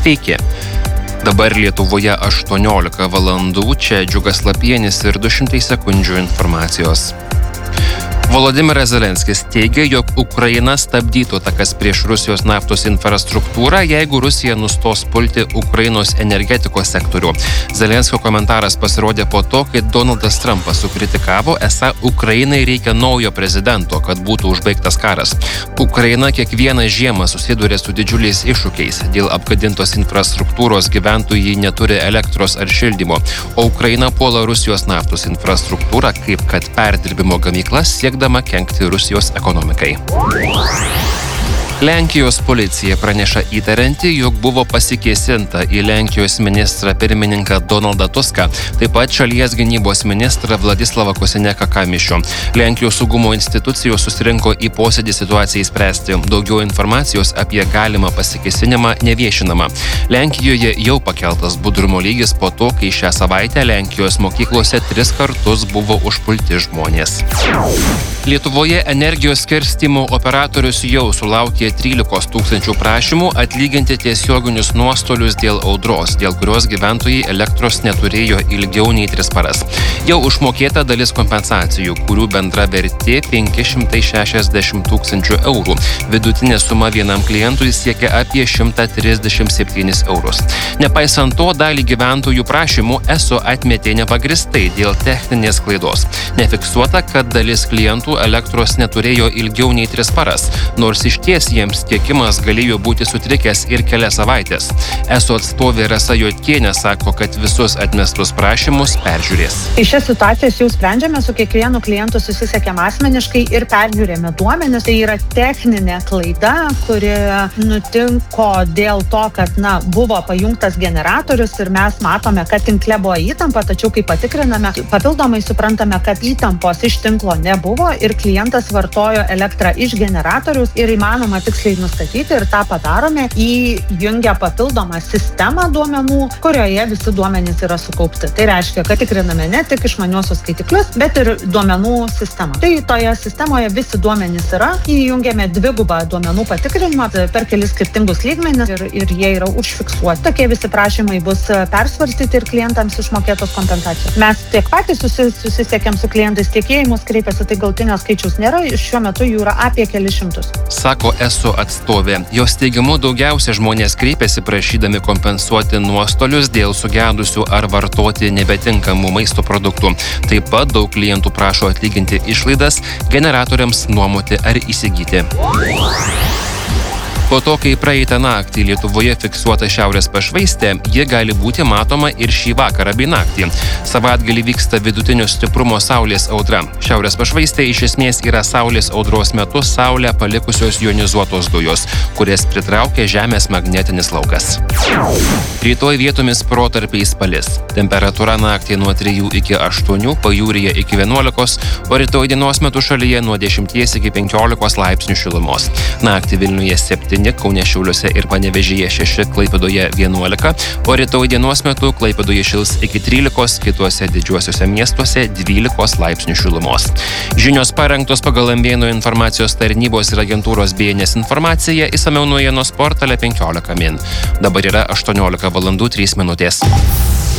Sveiki. Dabar Lietuvoje 18 valandų, čia Džiugas Lapienis ir 200 sekundžių informacijos. Volodymyras Zelenskis teigia, jog Ukraina stabdytų atakas prieš Rusijos naftos infrastruktūrą, jeigu Rusija nustos pulti Ukrainos energetikos sektorių. Zelenskio komentaras pasirodė po to, kai Donaldas Trumpas sukritikavo, esą Ukrainai reikia naujo prezidento, kad būtų užbaigtas karas. Ukraina kiekvieną žiemą susiduria su didžiuliais iššūkiais. Dėl apgadintos infrastruktūros gyventojai neturi elektros ar šildymo, o Ukraina puola Rusijos naftos infrastruktūrą, kaip kad perdirbimo gamyklas, siekdama kenkti Rusijos ekonomikai. Lenkijos policija praneša įtarianti, jog buvo pasikėsinta į Lenkijos ministrą pirmininką Donaldą Tuską, taip pat šalies gynybos ministrą Vladislavą Kosiniaką-Kamišą. Lenkijos saugumo institucijos susirinko į posėdį situacijai spręsti. Daugiau informacijos apie galimą pasikėsinimą neviešinama. Lenkijoje jau pakeltas budrumo lygis po to, kai šią savaitę Lenkijos mokyklose 3 kartus buvo užpulti žmonės. Lietuvoje energijos skirstymo operatorius jau sulaukė 13 000 prašymų atlyginti tiesioginius nuostolius dėl audros, dėl kurios gyventojai elektros neturėjo ilgiau nei 3 paras. Jau užmokėta dalis kompensacijų, kurių bendra vertė 560 000 eurų. Vidutinė suma vienam klientui siekia apie 137 eurus. Nepaisant to, dalį gyventojų prašymų ESO atmetė nepagristai dėl techninės klaidos. Nefiksuota, kad dalis klientų elektros neturėjo ilgiau nei 3 paras, nors išties jiems tiekimas galėjo būti sutrikęs ir kelias savaitės. ESO atstovė Rasa Jotkienė sako, kad visus atmestus prašymus peržiūrės. Šias situacijas jau sprendžiame, su kiekvienu klientu susisiekėm asmeniškai ir peržiūrėjome duomenis. Tai yra techninė klaida, kuri nutinko dėl to, kad buvo pajungtas generatorius ir mes matome, kad tinkle buvo įtampa, tačiau kai patikriname, papildomai suprantame, kad įtampos iš tinklo nebuvo ir klientas vartojo elektrą iš generatoriaus ir įmanoma tiksliai nustatyti ir tą padarome, įjungę papildomą sistemą duomenų, kurioje visi duomenys yra sukaupti. Tai reiškia, kad tikriname ne tik išmaniuosius skaitiklius, bet ir duomenų sistemą. Tai toje sistemoje visi duomenys yra, įjungėme 2 duomenų patikrinimą per kelis skirtingus lygmenis ir jie yra užfiksuoti. Tokie visi prašymai bus persvarstyti ir klientams išmokėtos kompensacijos. Mes tiek patys susisiekėm su klientais, tiek jie į mus kreipiasi, tai galtinio skaičiaus nėra, šiuo metu jų yra apie kelis šimtus. Sako ESO atstovė. Jos teigimu daugiausia žmonės kreipiasi prašydami kompensuoti nuostolius dėl sugedusių ar vartoti nebetinkamų maisto produktų. Taip pat daug klientų prašo atlyginti išlaidas generatoriams nuomoti ar įsigyti. Po to, kai praeitą naktį Lietuvoje fiksuota šiaurės pašvaistė, ji gali būti matoma ir šį vakarą bei naktį. Savaitgalį vyksta vidutinio stiprumo saulės audra. Šiaurės pašvaistė iš esmės yra saulės audros metu saulę palikusios jonizuotos dujos, kurias pritraukia Žemės magnetinis laukas. Rytoj vietomis protarpiais palis. Temperatūra naktį nuo 3 iki 8, pajūryje iki 11, o rytoj dienos metu šalyje nuo 10 iki 15 laipsnių šilumos. Naktį Vilniuje 7, Kaune, Šiauliuose ir Panevėžyje 6, Klaipėdoje 11, o rytoj dienos metu Klaipėdoje šils iki 13, kituose didžiuosiuose miestuose 12 laipsnių šilumos. Žinios parengtos pagal MVN informacijos tarnybos ir agentūros BNS informaciją, išsamiau naujienos portale 15 min. Dabar yra 18 valandų 3 minutės.